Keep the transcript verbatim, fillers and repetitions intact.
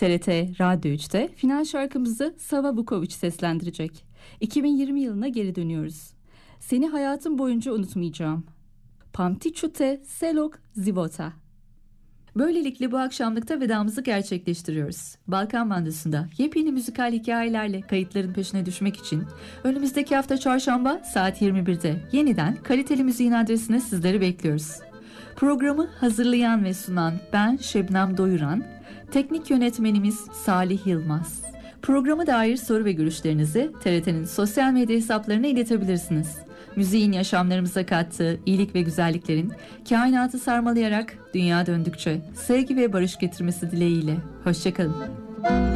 T R T Radyo üçte final şarkımızı Sava Vukovic seslendirecek. iki bin yirmi yılına geri dönüyoruz. Seni hayatım boyunca unutmayacağım. Pamtichu te selok zivota. Böylelikle bu akşamlıkta vedamızı gerçekleştiriyoruz. Balkan Bandosu'nda yepyeni müzikal hikayelerle kayıtların peşine düşmek için önümüzdeki hafta çarşamba saat yirmi birde yeniden kaliteli müziğin adresine sizleri bekliyoruz. Programı hazırlayan ve sunan ben Şebnem Doyuran, teknik yönetmenimiz Salih Yılmaz. Programa dair soru ve görüşlerinizi T R T'nin sosyal medya hesaplarına iletebilirsiniz. Müziğin yaşamlarımıza kattığı iyilik ve güzelliklerin kainatı sarmalayarak dünya döndükçe sevgi ve barış getirmesi dileğiyle. Hoşça kalın.